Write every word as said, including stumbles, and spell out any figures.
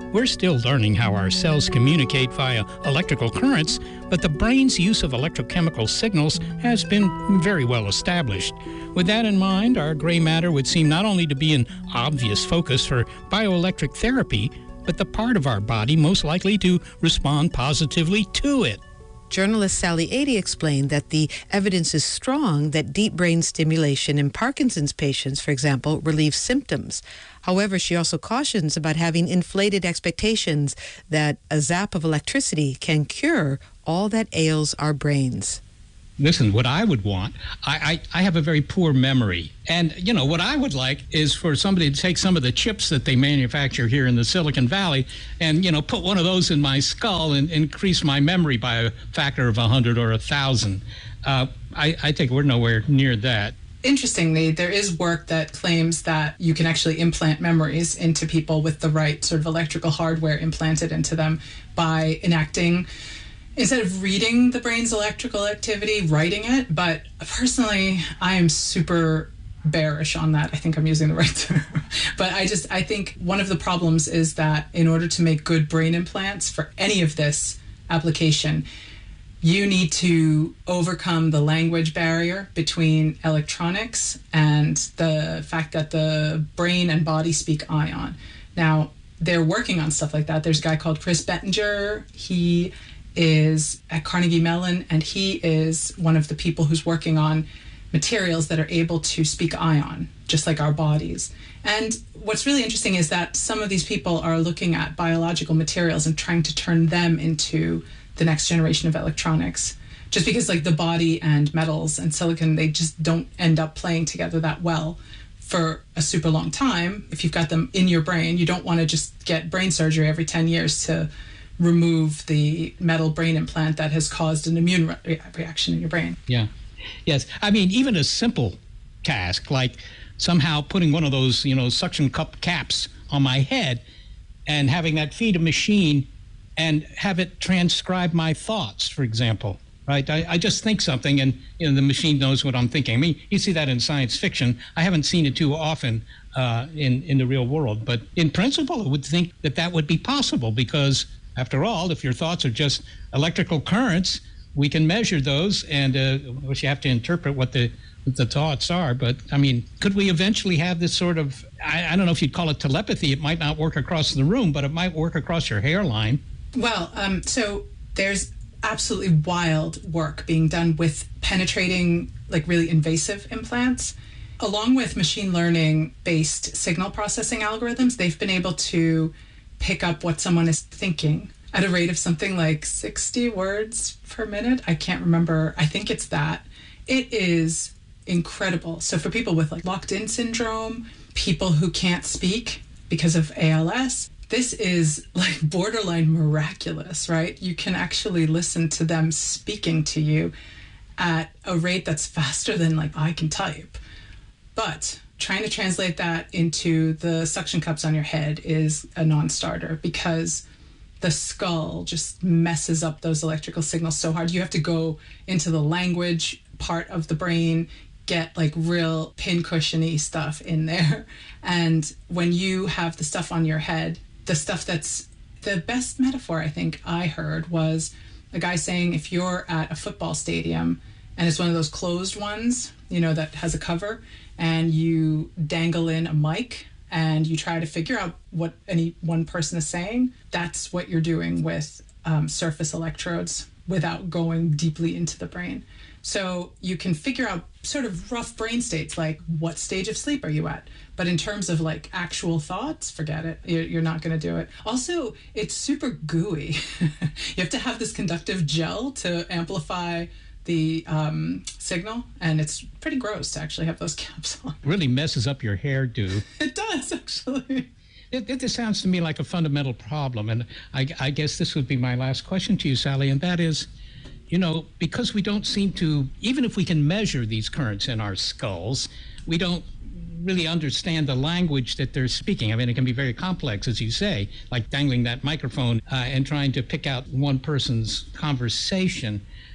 We're still learning how our cells communicate via electrical currents, but the brain's use of electrochemical signals has been very well established. With that in mind, our gray matter would seem not only to be an obvious focus for bioelectric therapy, but the part of our body most likely to respond positively to it. Journalist Sally Adey explained that the evidence is strong that deep brain stimulation in Parkinson's patients, for example, relieves symptoms. However, she also cautions about having inflated expectations that a zap of electricity can cure all that ails our brains. Listen, what I would want, I, I, I have a very poor memory. And, you know, what I would like is for somebody to take some of the chips that they manufacture here in the Silicon Valley and, you know, put one of those in my skull and increase my memory by a factor of a hundred or a thousand. Uh, I, I think we're nowhere near that. Interestingly, there is work that claims that you can actually implant memories into people with the right sort of electrical hardware implanted into them by enacting, instead of reading the brain's electrical activity, writing it. But personally, I am super bearish on that. I think I'm using the right term. But I just, I think one of the problems is that in order to make good brain implants for any of this application, you need to overcome the language barrier between electronics and the fact that the brain and body speak ion. Now, they're working on stuff like that. There's a guy called Chris Bettinger. He is at Carnegie Mellon, and he is one of the people who's working on materials that are able to speak ion, just like our bodies. And what's really interesting is that some of these people are looking at biological materials and trying to turn them into the next generation of electronics, just because like the body and metals and silicon, they just don't end up playing together that well for a super long time. If you've got them in your brain, you don't want to just get brain surgery every ten years to remove the metal brain implant that has caused an immune re- reaction in your brain. Yeah. Yes. I mean, even a simple task like somehow putting one of those, you know, suction cup caps on my head and having that feed a machine and have it transcribe my thoughts, for example, right? I, I just think something and, you know, the machine knows what I'm thinking. I mean, you see that in science fiction. I haven't seen it too often uh, in, in the real world, but in principle, I would think that that would be possible because, after all, if your thoughts are just electrical currents, we can measure those and, uh, of course, you have to interpret what the what the thoughts are. But, I mean, could we eventually have this sort of, I, I don't know if you'd call it telepathy. It might not work across the room, but it might work across your hairline. Well, um, so there's absolutely wild work being done with penetrating, like really invasive implants. Along with machine learning-based signal processing algorithms, they've been able to pick up what someone is thinking at a rate of something like sixty words per minute. I can't remember. I think it's that. It is incredible. So for people with like locked-in syndrome, people who can't speak because of A L S, this is like borderline miraculous, right? You can actually listen to them speaking to you at a rate that's faster than like I can type. But trying to translate that into the suction cups on your head is a non-starter because the skull just messes up those electrical signals so hard. You have to go into the language part of the brain, get like real pincushiony stuff in there. And when you have the stuff on your head, the stuff that's the best metaphor I think I heard was a guy saying if you're at a football stadium and it's one of those closed ones, you know, that has a cover, and you dangle in a mic and you try to figure out what any one person is saying, that's what you're doing with um, surface electrodes without going deeply into the brain. So you can figure out sort of rough brain states, like what stage of sleep are you at? But in terms of like actual thoughts, forget it. You're, you're not going to do it. Also, it's super gooey. You have to have this conductive gel to amplify the um, signal, and it's pretty gross to actually have those caps on. Really messes up your hairdo. It does, actually. It, it, this sounds to me like a fundamental problem, and I, I guess this would be my last question to you, Sally, and that is, you know, because we don't seem to, even if we can measure these currents in our skulls, we don't really understand the language that they're speaking. I mean, it can be very complex, as you say, like dangling that microphone uh, and trying to pick out one person's conversation.